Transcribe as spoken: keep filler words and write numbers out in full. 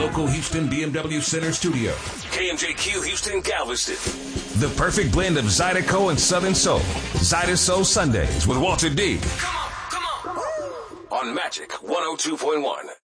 local Houston B M W Center studio. K M J Q Houston Galveston. The perfect blend of Zydeco and Southern Soul. Zyda Soul Sundays with Walter D. Come on, come on. On Magic one oh two point one.